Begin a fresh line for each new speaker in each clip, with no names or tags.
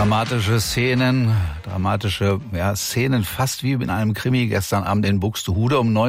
Dramatische Szenen fast wie in einem Krimi gestern Abend in Buxtehude. Um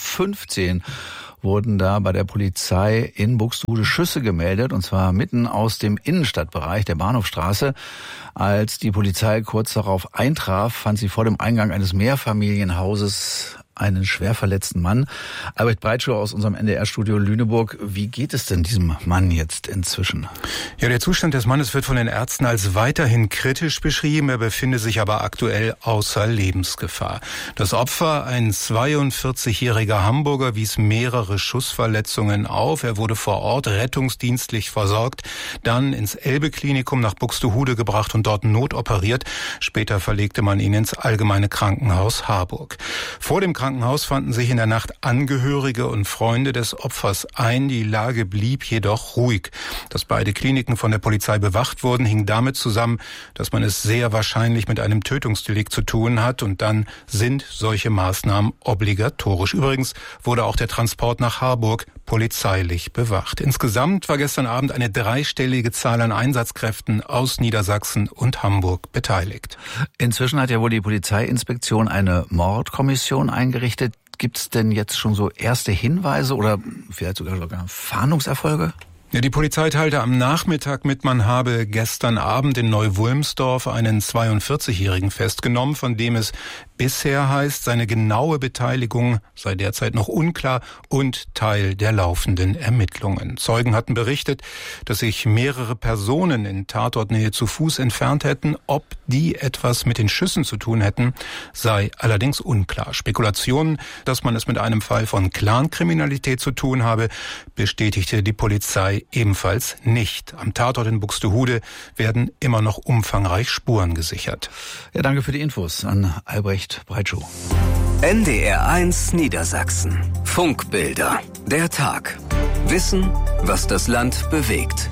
19:15 Uhr wurden da bei der Polizei in Buxtehude Schüsse gemeldet, und zwar mitten aus dem Innenstadtbereich der Bahnhofstraße. Als die Polizei kurz darauf eintraf, fand sie vor dem Eingang eines Mehrfamilienhauses einen schwer verletzten Mann. Albrecht Breitschuh aus unserem NDR-Studio Lüneburg. Wie geht es denn diesem Mann jetzt inzwischen?
Ja, der Zustand des Mannes wird von den Ärzten als weiterhin kritisch beschrieben. Er befinde sich aber aktuell außer Lebensgefahr. Das Opfer, ein 42-jähriger Hamburger, wies mehrere Schussverletzungen auf. Er wurde vor Ort rettungsdienstlich versorgt, dann ins Elbe-Klinikum nach Buxtehude gebracht und dort notoperiert. Später verlegte man ihn ins Allgemeine Krankenhaus Harburg. Vor dem Krankenhaus fanden sich in der Nacht Angehörige und Freunde des Opfers ein. Die Lage blieb jedoch ruhig. Dass beide Kliniken von der Polizei bewacht wurden, hing damit zusammen, dass man es sehr wahrscheinlich mit einem Tötungsdelikt zu tun hat, und dann sind solche Maßnahmen obligatorisch. Übrigens wurde auch der Transport nach Harburg polizeilich bewacht. Insgesamt war gestern Abend eine dreistellige Zahl an Einsatzkräften aus Niedersachsen und Hamburg beteiligt.
Inzwischen hat ja wohl die Polizeiinspektion eine Mordkommission eingerichtet. Gibt es denn jetzt schon so erste Hinweise oder vielleicht sogar Fahndungserfolge?
Ja, die Polizei teilte am Nachmittag mit, man habe gestern Abend in Neu-Wulmsdorf einen 42-Jährigen festgenommen, von dem es bisher heißt, seine genaue Beteiligung sei derzeit noch unklar und Teil der laufenden Ermittlungen. Zeugen hatten berichtet, dass sich mehrere Personen in Tatortnähe zu Fuß entfernt hätten. Ob die etwas mit den Schüssen zu tun hätten, sei allerdings unklar. Spekulationen, dass man es mit einem Fall von Clankriminalität zu tun habe, bestätigte die Polizei ebenfalls nicht. Am Tatort in Buxtehude werden immer noch umfangreich Spuren gesichert.
Ja, danke für die Infos an Albrecht Breitschuh.
NDR1 Niedersachsen. Funkbilder. Der Tag. Wissen, was das Land bewegt.